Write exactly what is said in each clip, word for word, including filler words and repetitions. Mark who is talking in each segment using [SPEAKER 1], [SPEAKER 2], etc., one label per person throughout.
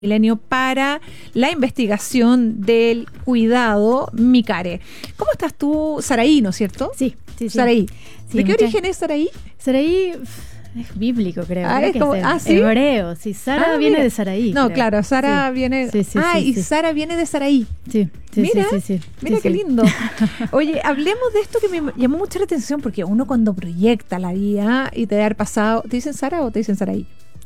[SPEAKER 1] Milenio para la investigación del cuidado Micare. ¿Cómo estás tú, Saraí, no es cierto?
[SPEAKER 2] Sí, sí, sí.
[SPEAKER 1] Saraí.
[SPEAKER 2] Sí,
[SPEAKER 1] ¿De qué
[SPEAKER 2] muchas...
[SPEAKER 1] origen es Saraí?
[SPEAKER 2] Saraí es bíblico, creo.
[SPEAKER 1] Ah,
[SPEAKER 2] creo
[SPEAKER 1] es
[SPEAKER 2] que
[SPEAKER 1] como,
[SPEAKER 2] es
[SPEAKER 1] ah, ¿sí?
[SPEAKER 2] hebreo. Sí, Sara
[SPEAKER 1] ah,
[SPEAKER 2] viene
[SPEAKER 1] mira.
[SPEAKER 2] de Saraí.
[SPEAKER 1] No,
[SPEAKER 2] creo.
[SPEAKER 1] claro, Sara
[SPEAKER 2] sí.
[SPEAKER 1] viene...
[SPEAKER 2] Sí, sí,
[SPEAKER 1] ah,
[SPEAKER 2] sí,
[SPEAKER 1] y
[SPEAKER 2] sí.
[SPEAKER 1] Sara viene de Saraí.
[SPEAKER 2] Sí, sí,
[SPEAKER 1] Mira,
[SPEAKER 2] sí, sí, sí.
[SPEAKER 1] mira
[SPEAKER 2] sí,
[SPEAKER 1] qué
[SPEAKER 2] sí.
[SPEAKER 1] lindo. Oye, hablemos de esto que me llamó mucho la atención, porque uno cuando proyecta la vida y te da el pasado, ¿te dicen Sara o te dicen Saraí?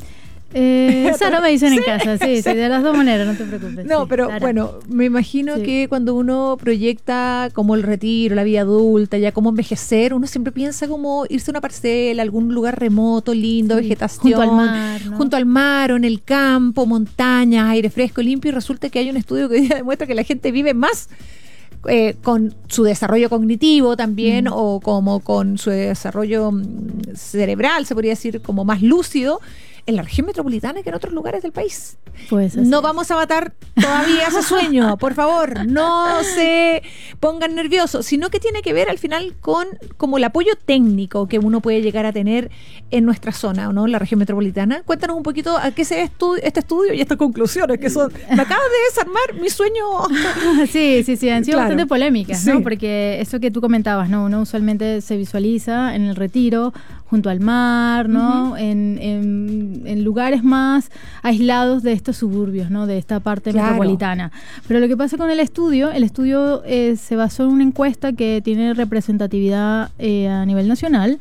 [SPEAKER 2] Eh, Sara me dicen
[SPEAKER 1] ¿Sí?
[SPEAKER 2] en casa, sí, sí, de las dos maneras, no te preocupes.
[SPEAKER 1] No,
[SPEAKER 2] sí,
[SPEAKER 1] pero
[SPEAKER 2] Sara.
[SPEAKER 1] bueno, me imagino
[SPEAKER 2] Sí.
[SPEAKER 1] que cuando uno proyecta como el retiro, la vida adulta, ya como envejecer, uno siempre piensa como irse a una parcela, algún lugar remoto, lindo,
[SPEAKER 2] Sí,
[SPEAKER 1] vegetación,
[SPEAKER 2] junto al mar, ¿no?
[SPEAKER 1] junto al mar o en el campo, montañas, aire fresco, limpio, y resulta que hay un estudio que hoy día demuestra que la gente vive más Eh, con su desarrollo cognitivo también, mm. o como con su desarrollo mm, cerebral, se podría decir, como más lúcido, en la región metropolitana que en otros lugares del país.
[SPEAKER 2] Pues
[SPEAKER 1] no vamos a matar todavía ese sueño, por favor, no se pongan nerviosos, sino que tiene que ver al final con como el apoyo técnico que uno puede llegar a tener en nuestra zona, ¿no? En la región metropolitana. Cuéntanos un poquito a qué se ve estu- este estudio y estas conclusiones que son, me acabas de desarmar mi sueño.
[SPEAKER 2] Sí, sí, sí, han sido
[SPEAKER 1] Claro.
[SPEAKER 2] bastante polémicas,
[SPEAKER 1] Sí.
[SPEAKER 2] ¿no? Porque eso que tú comentabas, ¿no? Uno usualmente se visualiza en el retiro, junto al mar, ¿no? Uh-huh. en, en, en lugares más aislados de estos suburbios, ¿no? De esta parte
[SPEAKER 1] Claro.
[SPEAKER 2] metropolitana. Pero lo que pasa con el estudio, el estudio eh, se basó en una encuesta que tiene representatividad eh, a nivel nacional,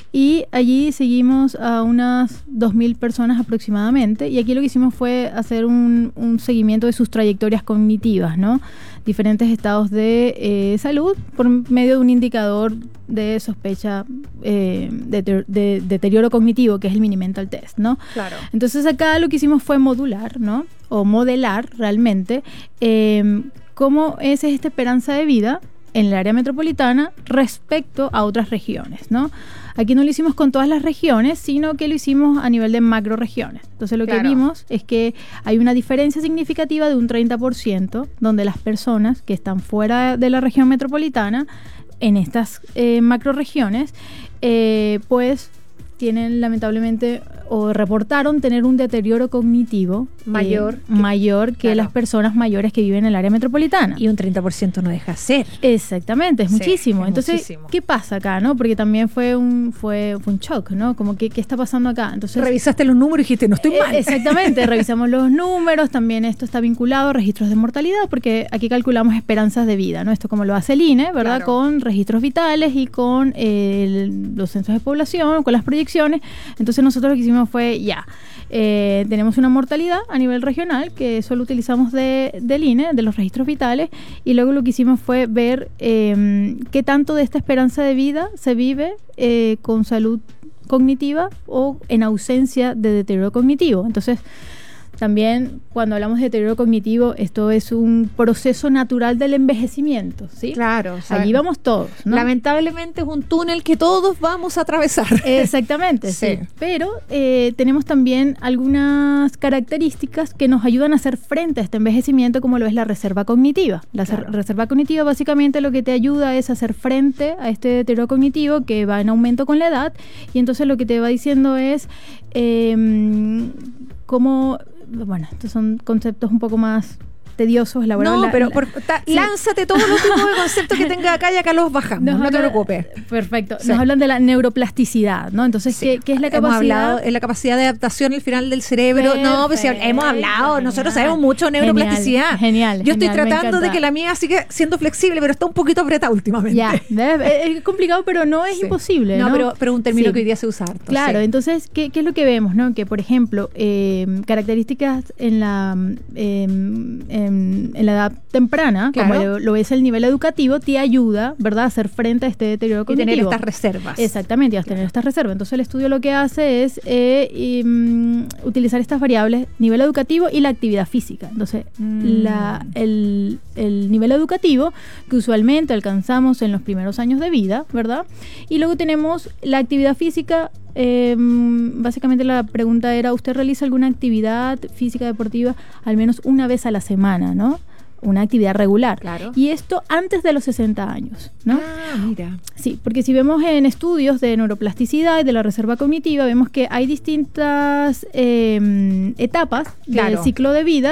[SPEAKER 2] y allí seguimos a unas dos mil personas aproximadamente, y aquí lo que hicimos fue hacer un, un seguimiento de sus trayectorias cognitivas, ¿no? Diferentes estados de eh, salud por medio de un indicador de sospecha eh, de, de, de deterioro cognitivo, que es el Mini-Mental Test, ¿no?
[SPEAKER 1] Claro.
[SPEAKER 2] Entonces acá lo que hicimos fue modular, ¿no? O modelar realmente eh, cómo es esta esperanza de vida en el área metropolitana respecto a otras regiones, ¿no? Aquí no lo hicimos con todas las regiones, sino que lo hicimos a nivel de macroregiones. Entonces lo claro. que vimos es que hay una diferencia significativa de un treinta por ciento, donde las personas que están fuera de la región metropolitana, en estas eh, macroregiones, eh, pues tienen lamentablemente o reportaron tener un deterioro cognitivo
[SPEAKER 1] mayor
[SPEAKER 2] eh, que, mayor que claro. las personas mayores que viven en el área metropolitana.
[SPEAKER 1] Y un treinta por ciento no deja de ser.
[SPEAKER 2] Exactamente, es sí, muchísimo.
[SPEAKER 1] Es
[SPEAKER 2] Entonces,
[SPEAKER 1] muchísimo.
[SPEAKER 2] ¿qué pasa acá, no? Porque también fue un fue, fue un shock, ¿no? Como que ¿qué está pasando acá? Entonces,
[SPEAKER 1] revisaste los números y dijiste, no estoy mal.
[SPEAKER 2] Eh, exactamente, revisamos los números, también esto está vinculado a registros de mortalidad, porque aquí calculamos esperanzas de vida, ¿no? Esto como lo hace el I N E, ¿verdad?
[SPEAKER 1] Claro.
[SPEAKER 2] Con registros vitales y con eh, el, los censos de población, con las proyecciones. Entonces nosotros lo que hicimos fue, ya, eh, tenemos una mortalidad a nivel regional, que solo utilizamos de, del I N E, de los registros vitales, y luego lo que hicimos fue ver eh, qué tanto de esta esperanza de vida se vive eh, con salud cognitiva o en ausencia de deterioro cognitivo. Entonces, también cuando hablamos de deterioro cognitivo, esto es un proceso natural del envejecimiento, ¿sí?
[SPEAKER 1] Claro. O sea,
[SPEAKER 2] allí vamos todos, ¿no?
[SPEAKER 1] Lamentablemente es un túnel que todos vamos a atravesar.
[SPEAKER 2] Exactamente, sí.
[SPEAKER 1] sí.
[SPEAKER 2] Pero eh, tenemos también algunas características que nos ayudan a hacer frente a este envejecimiento, como lo es la reserva cognitiva. La claro. reserva cognitiva básicamente lo que te ayuda es a hacer frente a este deterioro cognitivo que va en aumento con la edad, y entonces lo que te va diciendo es eh, cómo... Bueno, estos son conceptos un poco más tediosos, elaborados.
[SPEAKER 1] No,
[SPEAKER 2] la,
[SPEAKER 1] pero
[SPEAKER 2] la,
[SPEAKER 1] por, ta,
[SPEAKER 2] sí.
[SPEAKER 1] lánzate todos los tipos de conceptos que tenga acá y acá los bajamos,
[SPEAKER 2] Nos
[SPEAKER 1] no
[SPEAKER 2] habla,
[SPEAKER 1] te preocupes.
[SPEAKER 2] Perfecto.
[SPEAKER 1] Sí.
[SPEAKER 2] Nos hablan de la neuroplasticidad, ¿no? Entonces, sí. ¿qué, ¿qué es la capacidad?
[SPEAKER 1] Hemos hablado de la capacidad de adaptación al final del cerebro. Perfecto. No, pues si hemos hablado, genial. Nosotros sabemos mucho de neuroplasticidad.
[SPEAKER 2] Genial,
[SPEAKER 1] Yo
[SPEAKER 2] genial,
[SPEAKER 1] estoy tratando de que la mía siga siendo flexible, pero está un poquito apretada últimamente.
[SPEAKER 2] Ya, es complicado, pero no es sí. imposible, ¿no?
[SPEAKER 1] No, pero, pero un término
[SPEAKER 2] sí.
[SPEAKER 1] que hoy día se usa harto.
[SPEAKER 2] Claro,
[SPEAKER 1] sí.
[SPEAKER 2] entonces, ¿qué, ¿qué es lo que vemos, no? Que, por ejemplo, eh, características en la, eh, en, en la edad temprana, claro. como lo, lo es el nivel educativo, te ayuda, ¿verdad?, a hacer frente a este deterioro cognitivo.
[SPEAKER 1] Y tener estas reservas.
[SPEAKER 2] Exactamente, y a tener claro. estas reservas. Entonces el estudio lo que hace es eh, y, um, utilizar estas variables, nivel educativo y la actividad física. Entonces, mm. la, el, el nivel educativo, que usualmente alcanzamos en los primeros años de vida, ¿verdad? Y luego tenemos la actividad física. Eh, básicamente la pregunta era, ¿usted realiza alguna actividad física deportiva al menos una vez a la semana, ¿no? una actividad regular.
[SPEAKER 1] Claro.
[SPEAKER 2] Y esto antes de los sesenta años, ¿no?
[SPEAKER 1] Ah, mira.
[SPEAKER 2] Sí, porque si vemos en estudios de neuroplasticidad y de la reserva cognitiva, vemos que hay distintas eh, etapas
[SPEAKER 1] Claro.
[SPEAKER 2] del ciclo de vida